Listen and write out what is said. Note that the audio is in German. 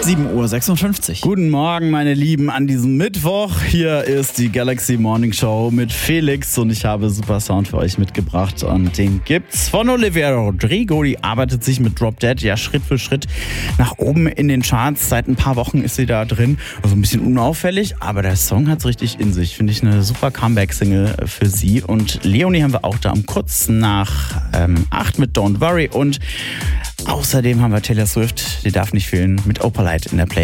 7:56 Uhr. Guten Morgen, meine Lieben, an diesem Mittwoch. Hier ist die Galaxy Morning Show mit Felix und ich habe super Sound für euch mitgebracht und den gibt's von Olivia Rodrigo. Die arbeitet sich mit Drop Dead ja Schritt für Schritt nach oben in den Charts. Seit ein paar Wochen ist sie da drin. Also ein bisschen unauffällig, aber der Song hat's richtig in sich. Finde ich eine super Comeback-Single für sie. Und Leonie haben wir auch da um kurz nach 8 mit Don't Worry und außerdem haben wir Taylor Swift, die darf nicht fehlen, mit Opalite in der Playlist.